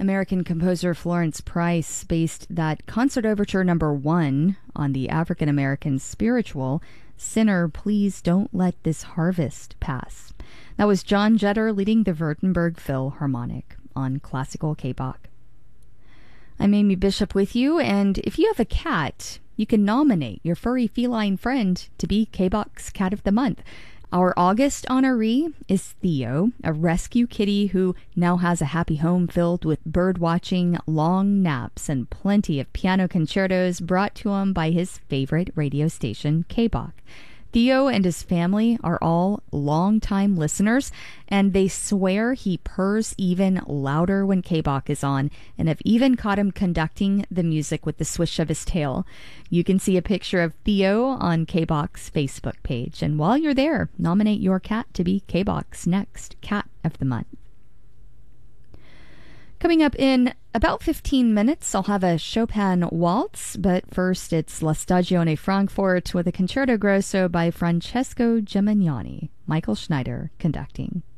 American composer Florence Price based that Concert Overture No. 1 on the African-American spiritual, "Sinner, Please Don't Let This Harvest Pass." That was John Jetter leading the Württemberg Philharmonic on Classical K-Bach. I'm Amy Bishop with you, and if you have a cat, you can nominate your furry feline friend to be K-Bach's Cat of the Month. Our August honoree is Theo, a rescue kitty who now has a happy home filled with bird watching, long naps, and plenty of piano concertos brought to him by his favorite radio station, K-Bach. Theo and his family are all long-time listeners, and they swear he purrs even louder when K-Bach is on, and have even caught him conducting the music with the swish of his tail. You can see a picture of Theo on K-Bach's Facebook page, and while you're there, nominate your cat to be K-Bach's next Cat of the Month. Coming up in about 15 minutes, I'll have a Chopin waltz, but first it's La Stagione Frankfurt with a Concerto Grosso by Francesco Gimignani. Michael Schneider conducting.